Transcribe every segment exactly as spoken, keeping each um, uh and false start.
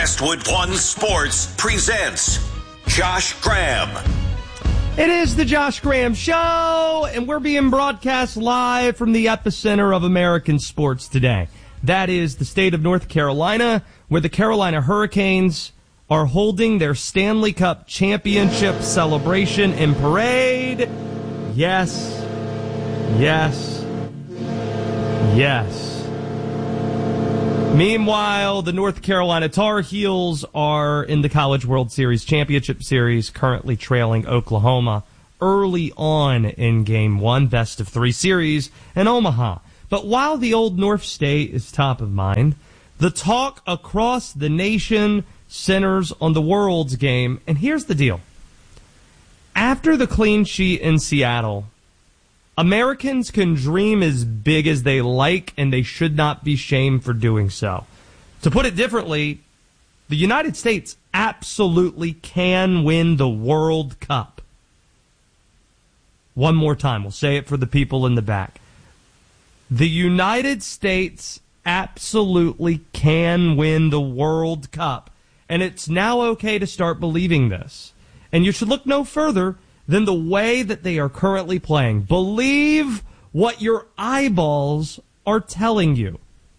Westwood One Sports presents Josh Graham. It is the Josh Graham Show, and we're being broadcast live from the epicenter of American sports today. That is the state of North Carolina, where the Carolina Hurricanes are holding their Stanley Cup Championship celebration and parade. Yes, yes, yes. Meanwhile, the North Carolina Tar Heels are in the College World Series Championship Series, currently trailing Oklahoma early on in Game one, best of three series in Omaha. But while the Old North State is top of mind, the talk across the nation centers on the World's game. And here's the deal. After the clean sheet in Seattle, Americans can dream as big as they like, and they should not be shamed for doing so. To put it differently, the United States absolutely can win the World Cup. One more time, we'll say it for the people in the back. The United States absolutely can win the World Cup, and it's now okay to start believing this. And you should look no further than the way that they are currently playing. Believe what your eyeballs are telling you.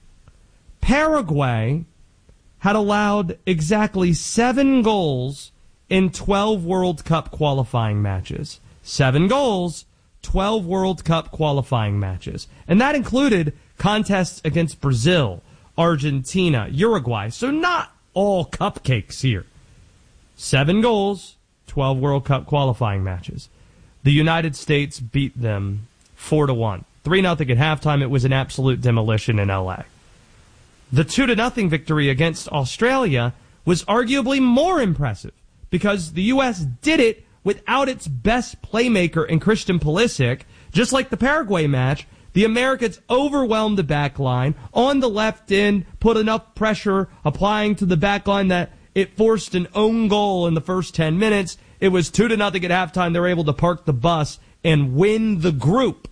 Paraguay had allowed exactly seven goals in twelve World Cup qualifying matches. Seven goals, twelve World Cup qualifying matches. And that included contests against Brazil, Argentina, Uruguay. So not all cupcakes here. Seven goals, twelve World Cup qualifying matches. The United States beat them four to one. three nothing at halftime. It was an absolute demolition in L A. The two to nothing victory against Australia was arguably more impressive because the U S did it without its best playmaker in Christian Pulisic. Just like the Paraguay match, the Americans overwhelmed the back line on the left end, put enough pressure applying to the back line that it forced an own goal in the first ten minutes. It was two to nothing at halftime. They were able to park the bus and win the group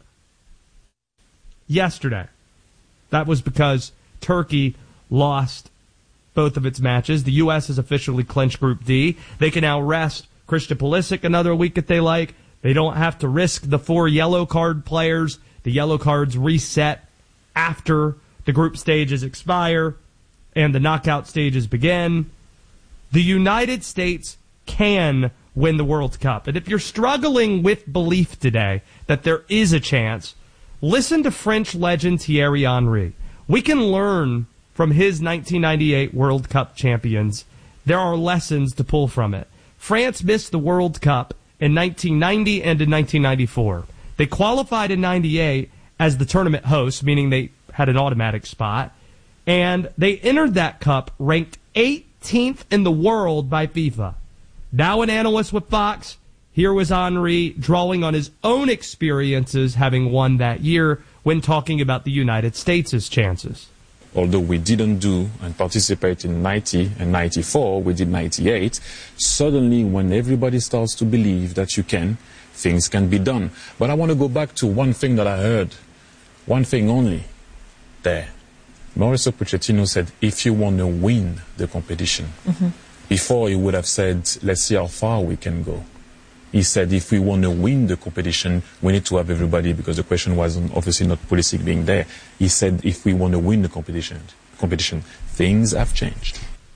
yesterday. That was because Turkey lost both of its matches. The U S has officially clinched Group D. They can now rest Christian Pulisic another week if they like. They don't have to risk the four yellow card players. The yellow cards reset after the group stages expire and the knockout stages begin. The United States can win the World Cup. And if you're struggling with belief today that there is a chance, listen to French legend Thierry Henry. We can learn from his nineteen ninety-eight World Cup champions. There are lessons to pull from it. France missed the World Cup in nineteen ninety and in nineteen ninety-four. They qualified in ninety-eight as the tournament host, meaning they had an automatic spot, and they entered that cup ranked eighteenth in the world by FIFA. Now an analyst with Fox, here was Henry drawing on his own experiences having won that year when talking about the United States' chances. Although we didn't do and participate in ninety and ninety-four, we did ninety-eight. Suddenly, when everybody starts to believe that you can, things can be done. But I want to go back to one thing that I heard, one thing only, there. Mauricio Pochettino said, if you want to win the competition, mm-hmm. Before he would have said, let's see how far we can go. He said, if we want to win the competition, we need to have everybody, because the question was obviously not Pulisic being there. He said, if we want to win the competition, competition, things have changed.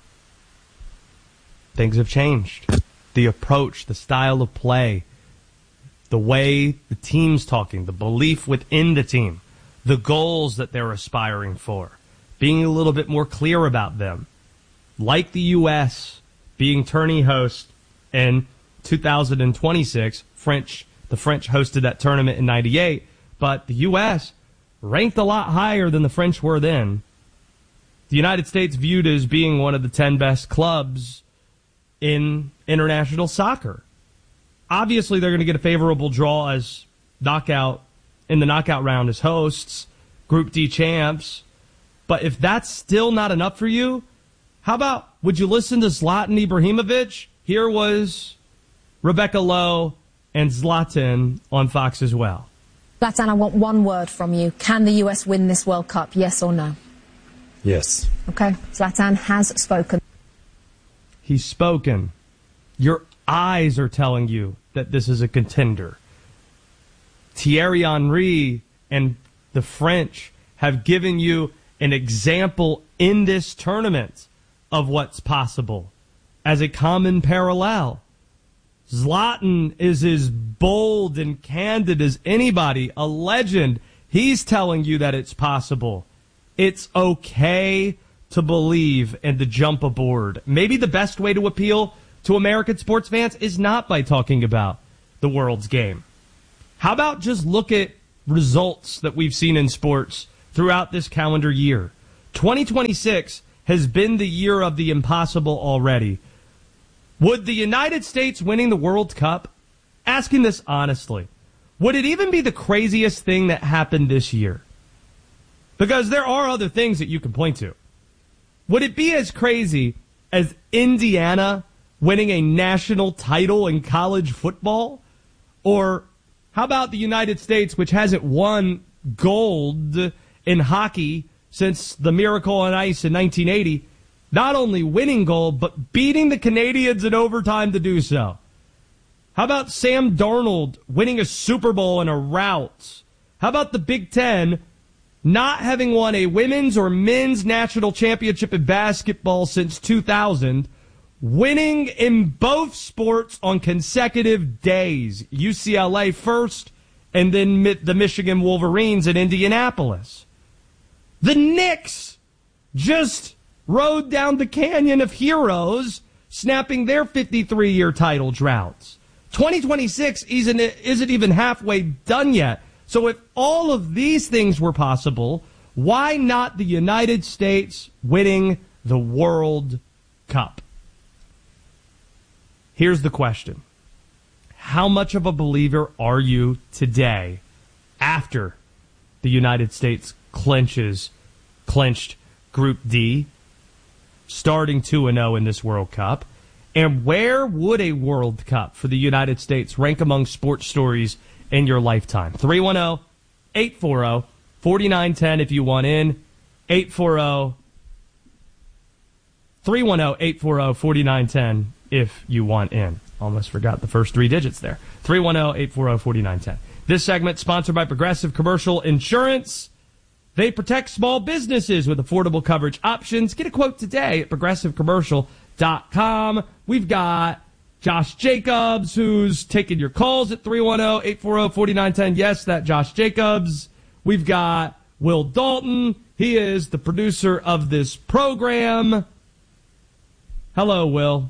Things have changed. The approach, the style of play, the way the team's talking, the belief within the team, the goals that they're aspiring for, being a little bit more clear about them. Like the U S being tourney host in two thousand twenty-six, French, the French hosted that tournament in ninety-eight, but the U S ranked a lot higher than the French were then. The United States viewed as being one of the ten best clubs in international soccer. Obviously, they're going to get a favorable draw as knockout in the knockout round as hosts, Group D champs. But if that's still not enough for you, how about, would you listen to Zlatan Ibrahimovic? Here was Rebecca Lowe and Zlatan on Fox as well. Zlatan, I want one word from you. Can the U S win this World Cup, yes or no? Yes. Okay, Zlatan has spoken. he's spoken. Your eyes are telling you that this is a contender. Thierry Henry and the French have given you an example in this tournament of what's possible as a common parallel. Zlatan is as bold and candid as anybody, a legend. He's telling you that it's possible. It's okay to believe and to jump aboard. Maybe the best way to appeal to American sports fans is not by talking about the world's game. How about just look at results that we've seen in sports throughout this calendar year? twenty twenty-six has been the year of the impossible already. Would the United States winning the World Cup, asking this honestly, would it even be the craziest thing that happened this year? Because there are other things that you can point to. Would it be as crazy as Indiana winning a national title in college football? Or how about the United States, which hasn't won gold in hockey since the Miracle on Ice in nineteen eighty, not only winning gold, but beating the Canadians in overtime to do so? How about Sam Darnold winning a Super Bowl in a rout? How about the Big Ten not having won a women's or men's national championship in basketball since two thousand, winning in both sports on consecutive days? U C L A first, and then the Michigan Wolverines in Indianapolis. The Knicks just rode down the Canyon of Heroes, snapping their fifty-three-year title droughts. twenty twenty-six isn't, isn't even halfway done yet. So if all of these things were possible, why not the United States winning the World Cup? Here's the question. How much of a believer are you today after the United States clinches, clinched Group D, starting two and oh in this World Cup? And where would a World Cup for the United States rank among sports stories in your lifetime? three one zero, eight four zero, four nine one zero if you want in. eight four zero, three one zero, eight four zero, four nine one zero if you want in. Almost forgot the first three digits there. three one zero, eight four zero, four nine one zero. This segment sponsored by Progressive Commercial Insurance. They protect small businesses with affordable coverage options. Get a quote today at progressive commercial dot com. We've got Josh Jacobs, who's taking your calls at three one zero, eight four zero, four nine one zero. Yes, that Josh Jacobs. We've got Will Dalton. He is the producer of this program. Hello, Will.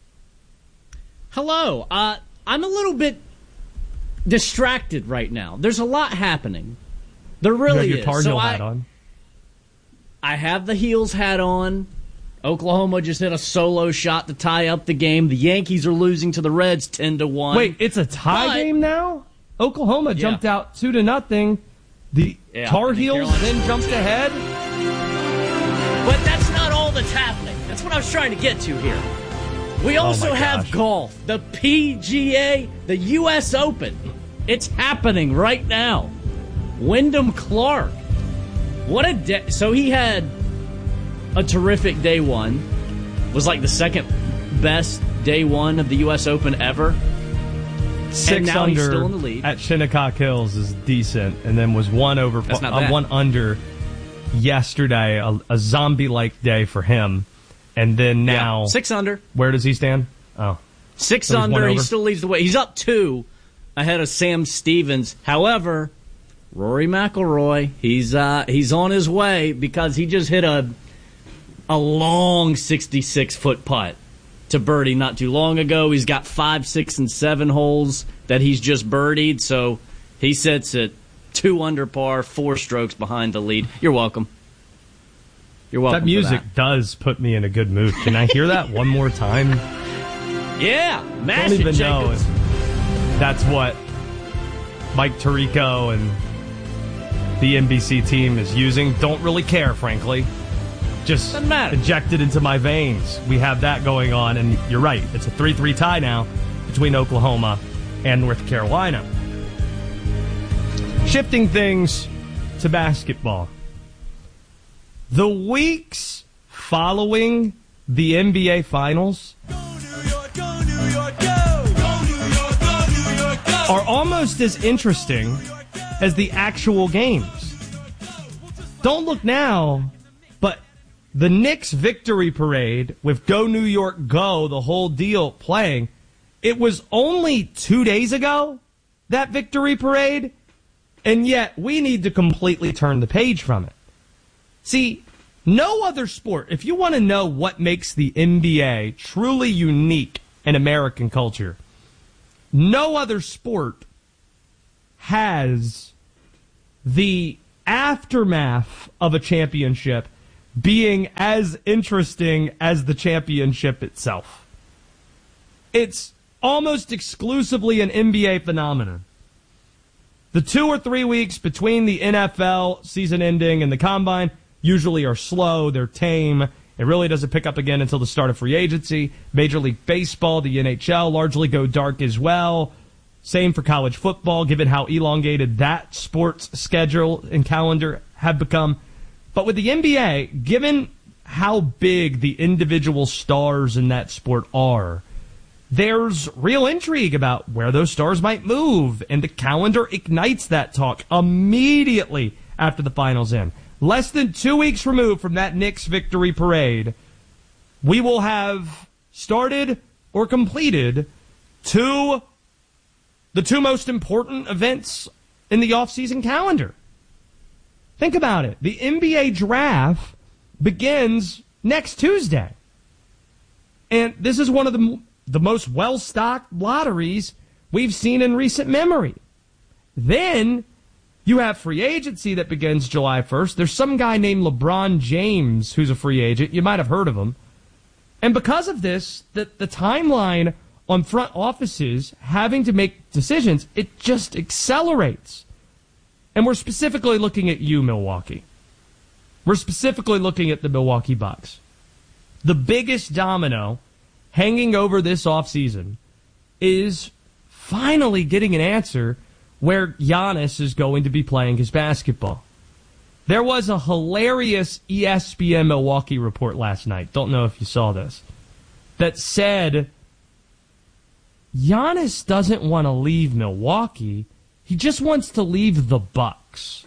Hello. Uh, I'm a little bit distracted right now. There's a lot happening. There really you have your is. Tar Heel so hat I, on. I have the Heels hat on. Oklahoma just hit a solo shot to tie up the game. The Yankees are losing to the Reds ten to one. Wait, it's a tie but, game now? Oklahoma yeah. jumped out two to nothing. The yeah, Tar Heels Carolina then jumped ahead. But that's not all that's happening. That's what I was trying to get to here. We also oh have gosh. golf, the P G A, the U S Open. It's happening right now. Wyndham Clark. What a day. So he had a terrific day one. Was like the second best day one of the U S Open ever. Six and now under he's still in the lead. at Shinnecock Hills is decent, and then was one over, That's not uh, bad. one under yesterday. A, a zombie-like day for him, and then now Yeah. Six under. Where does he stand? Oh, Six So he's one under. He over? still leads the way. He's up two ahead of Sam Stevens. However, Rory McIlroy, he's uh, he's on his way because he just hit a a long sixty-six foot putt to birdie not too long ago. He's got five, six, and seven holes that he's just birdied, so he sits at two under par, four strokes behind the lead. You're welcome. You're welcome. that music for that. does put me in a good mood. Can I hear that one more time? Yeah, I don't massive even know Jacobs. if that's what Mike Tirico and the N B C team is using. Don't really care, frankly. Just Doesn't matter. injected into my veins. We have that going on, and you're right. It's a three three tie now between Oklahoma and North Carolina. Shifting things to basketball. The weeks following the N B A Finals are almost as interesting as the actual games. Don't look now, but the Knicks victory parade with Go New York Go, the whole deal playing, it was only two days ago, that victory parade, and yet we need to completely turn the page from it. See, no other sport, if you want to know what makes the N B A truly unique in American culture, no other sport has the aftermath of a championship being as interesting as the championship itself. It's almost exclusively an N B A phenomenon. The two or three weeks between the N F L season ending and the combine usually are slow, they're tame. It really doesn't pick up again until the start of free agency. Major League Baseball, the N H L, largely go dark as well. Same for college football, given how elongated that sports schedule and calendar have become. But with the N B A, given how big the individual stars in that sport are, there's real intrigue about where those stars might move, and the calendar ignites that talk immediately after the finals end. Less than two weeks removed from that Knicks victory parade, we will have started or completed two, the two most important events in the offseason calendar. Think about it. The N B A draft begins next Tuesday. And this is one of the, the most well-stocked lotteries we've seen in recent memory. Then you have free agency that begins July first. There's some guy named LeBron James who's a free agent. You might have heard of him. And because of this, the, the timeline on front offices having to make decisions, it just accelerates. And we're specifically looking at you, Milwaukee. We're specifically looking at the Milwaukee Bucks. The biggest domino hanging over this offseason is finally getting an answer where Giannis is going to be playing his basketball. There was a hilarious E S P N Milwaukee report last night, don't know if you saw this, that said Giannis doesn't want to leave Milwaukee, he just wants to leave the Bucks.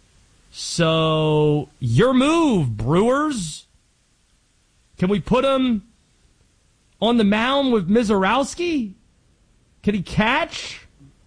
So, your move, Brewers. Can we put him on the mound with Mizorowski? Can he catch?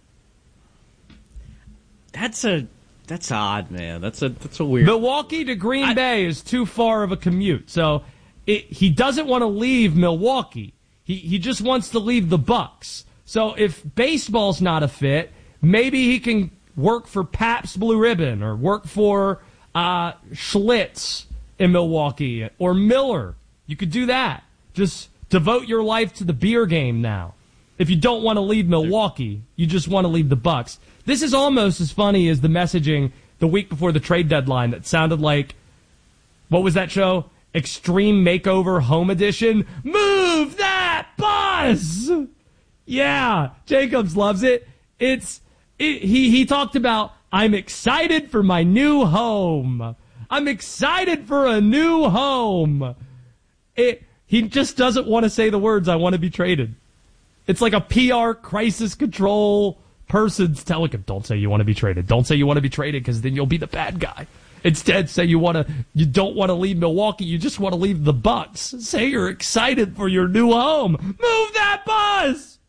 That's a that's odd, man. That's a that's a weird. Milwaukee to Green I, Bay is too far of a commute. So it, he doesn't want to leave Milwaukee. He he just wants to leave the Bucks. So if baseball's not a fit, maybe he can work for Pabst Blue Ribbon or work for uh, Schlitz in Milwaukee or Miller. You could do that. Just devote your life to the beer game now. If you don't want to leave Milwaukee, you just want to leave the Bucks. This is almost as funny as the messaging the week before the trade deadline that sounded like, what was that show? Extreme Makeover Home Edition? Move that bus! Yeah, Jacobs loves it. It's it, he he talked about, I'm excited for my new home. I'm excited for a new home. It, he just doesn't want to say the words, I want to be traded. It's like a P R crisis control person's telling him, don't say you want to be traded. Don't say you want to be traded because then you'll be the bad guy. Instead, say you want to, you don't want to leave Milwaukee. You just want to leave the Bucks. Say you're excited for your new home. Move that bus!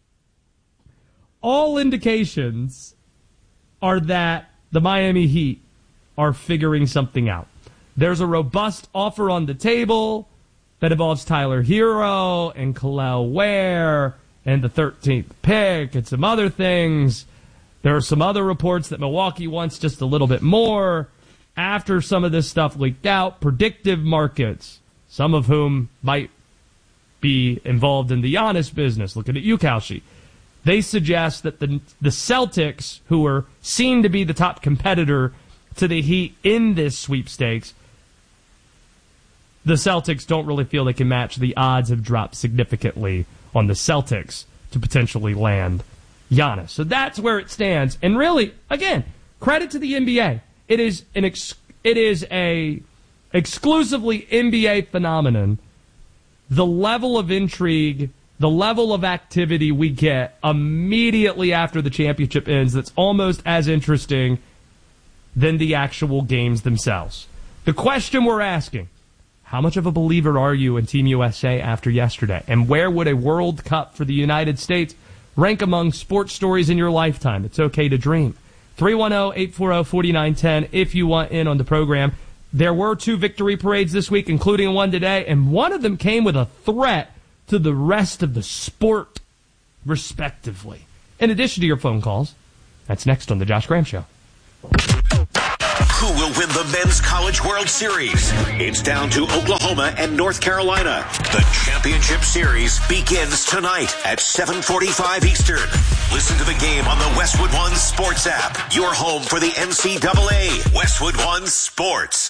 All indications are that the Miami Heat are figuring something out. There's a robust offer on the table that involves Tyler Hero and Kel'el Ware and the thirteenth pick and some other things. There are some other reports that Milwaukee wants just a little bit more. After some of this stuff leaked out, predictive markets, some of whom might be involved in the Giannis business, looking at you, Kalshi, they suggest that the the Celtics, who are seen to be the top competitor to the Heat in this sweepstakes, the Celtics don't really feel they can match. The odds have dropped significantly on the Celtics to potentially land Giannis. So that's where it stands. And really, again, credit to the N B A. It is an ex- it is a exclusively N B A phenomenon the level of intrigue, the level of activity we get immediately after the championship ends that's almost as interesting than the actual games themselves. The question we're asking, how much of a believer are you in Team U S A after yesterday? And where would a World Cup for the United States rank among sports stories in your lifetime? It's okay to dream. three one zero, eight four zero, four nine one zero if you want in on the program. There were two victory parades this week, including one today, and one of them came with a threat to the rest of the sport, respectively. In addition to your phone calls, that's next on The Josh Graham Show. Who will win the Men's College World Series? It's down to Oklahoma and North Carolina. The championship series begins tonight at seven forty-five Eastern. Listen to the game on the Westwood One Sports app. Your home for the N C double A. Westwood One Sports.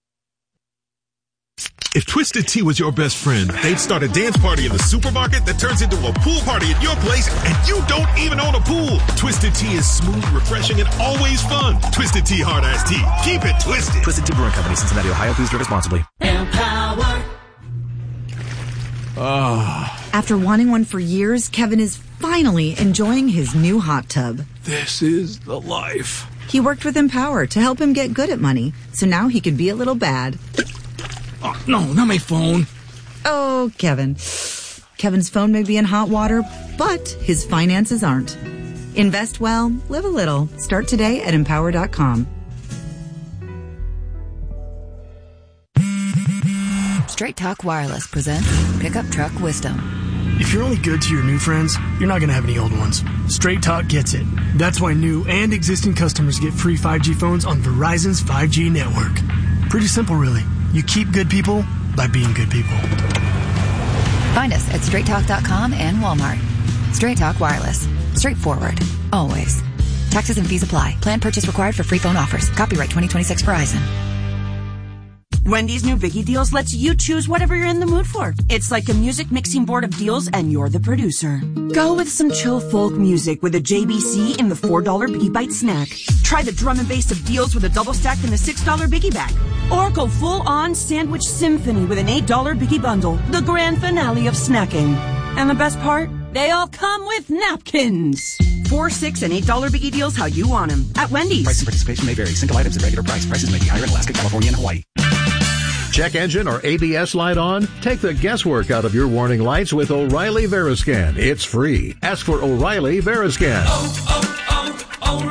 If Twisted Tea was your best friend, they'd start a dance party in the supermarket that turns into a pool party at your place, and you don't even own a pool. Twisted Tea is smooth, refreshing, and always fun. Twisted Tea Hard Iced Tea. Keep it twisted. Twisted Tea Brewing Company, Cincinnati, Ohio. Please drink responsibly. Empower. Oh. After wanting one for years, Kevin is finally enjoying his new hot tub. This is the life. He worked with Empower to help him get good at money, so now he can be a little bad. Oh, no, not my phone. Oh, Kevin. Kevin's phone may be in hot water, but his finances aren't. Invest well, live a little. Start today at empower dot com. Straight Talk Wireless presents Pickup Truck Wisdom. If you're only good to your new friends, you're not going to have any old ones. Straight Talk gets it. That's why new and existing customers get free five G phones on Verizon's five G network. Pretty simple, really. You keep good people by being good people. Find us at straight talk dot com and Walmart. Straight Talk Wireless. Straightforward. Always. Taxes and fees apply. Plan purchase required for free phone offers. Copyright twenty twenty-six Verizon. Wendy's new Biggie Deals lets you choose whatever you're in the mood for. It's like a music mixing board of deals, and you're the producer. Go with some chill folk music with a J B C in the four dollar Biggie Bite snack. Try the drum and bass of deals with a double stack in the six dollar Biggie Bag. Or go full-on sandwich symphony with an eight dollar Biggie Bundle, the grand finale of snacking. And the best part? They all come with napkins. Four, six, and eight dollar Biggie Deals how you want them at Wendy's. Price and participation may vary. Single items at regular price. Prices may be higher in Alaska, California, and Hawaii. Check engine or A B S light on? Take the guesswork out of your warning lights with O'Reilly Veriscan. It's free. Ask for O'Reilly Veriscan. Oh,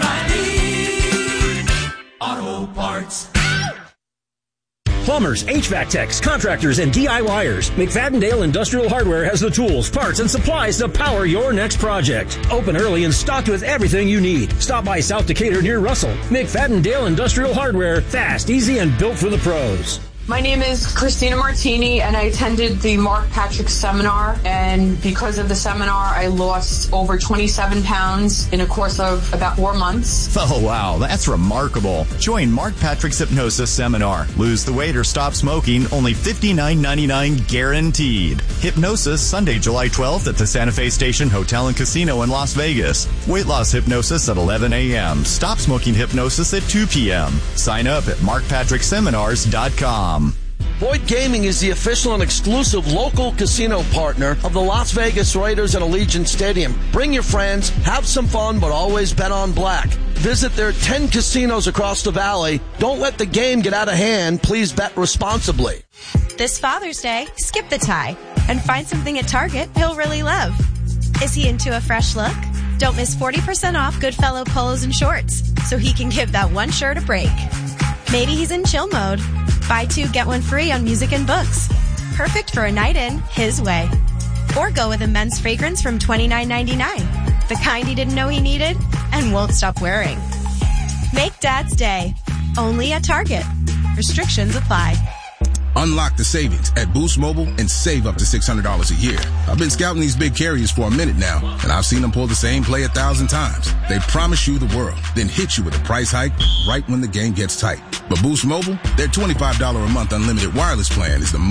oh, oh, O'Reilly Auto Parts. Plumbers, H V A C techs, contractors, and D I Y ers. McFadden-Dale Industrial Hardware has the tools, parts, and supplies to power your next project. Open early and stocked with everything you need. Stop by South Decatur near Russell. McFadden-Dale Industrial Hardware. Fast, easy, and built for the pros. My name is Christina Martini, and I attended the Mark Patrick seminar, and because of the seminar, I lost over twenty-seven pounds in a course of about four months. Oh, wow, that's remarkable. Join Mark Patrick's Hypnosis Seminar. Lose the weight or stop smoking, only fifty-nine ninety-nine guaranteed. Hypnosis, Sunday, July twelfth at the Santa Fe Station Hotel and Casino in Las Vegas. Weight loss hypnosis at eleven a.m. Stop smoking hypnosis at two p.m. Sign up at mark patrick seminars dot com. Boyd Gaming is the official and exclusive local casino partner of the Las Vegas Raiders at Allegiant Stadium. Bring your friends, have some fun, but always bet on black. Visit their ten casinos across the valley. Don't let the game get out of hand. Please bet responsibly. This Father's Day, skip the tie and find something at Target he'll really love. Is he into a fresh look? Don't miss forty percent off Goodfellow polos and shorts so he can give that one shirt a break. Maybe he's in chill mode. Buy two, get one free on music and books. Perfect for a night in, his way. Or go with a men's fragrance from twenty-nine ninety-nine. The kind he didn't know he needed and won't stop wearing. Make Dad's Day. Only at Target. Restrictions apply. Unlock the savings at Boost Mobile and save up to six hundred dollars a year. I've been scouting these big carriers for a minute now, and I've seen them pull the same play a thousand times. They promise you the world, then hit you with a price hike right when the game gets tight. But Boost Mobile, their twenty-five dollars a month unlimited wireless plan is the